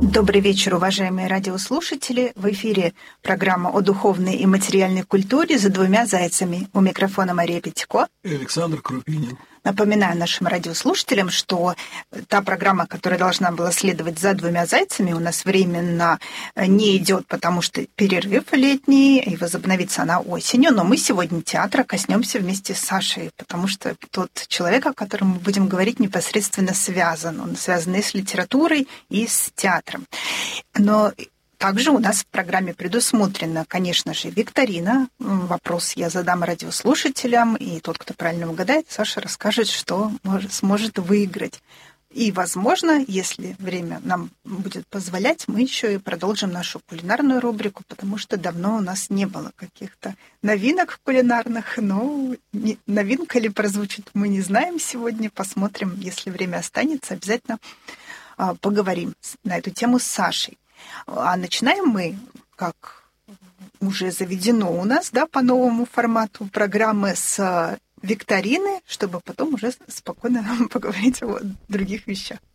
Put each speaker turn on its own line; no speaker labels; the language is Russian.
Добрый вечер, уважаемые радиослушатели. В эфире программа о духовной и материальной культуре «За двумя зайцами». У микрофона Мария Петько
и Александр Крупинин.
Напоминаю нашим радиослушателям, что та программа, которая должна была следовать «За двумя зайцами», у нас временно не идет, потому что перерыв летний, и возобновится она осенью. Но мы сегодня театра коснемся вместе с Сашей, потому что тот человек, о котором мы будем говорить, непосредственно связан. Он связан и с литературой, и с театром. Но также у нас в программе предусмотрена, конечно же, викторина. Вопрос я задам радиослушателям, и тот, кто правильно угадает, Саша расскажет, что сможет выиграть. И, возможно, если время нам будет позволять, мы еще и продолжим нашу кулинарную рубрику, потому что давно у нас не было каких-то новинок кулинарных, но новинка ли прозвучит, мы не знаем сегодня. Посмотрим, если время останется, обязательно поговорим на эту тему с Сашей. А начинаем мы, как уже заведено у нас, да, по новому формату программы с викторины, чтобы потом уже спокойно поговорить о других вещах.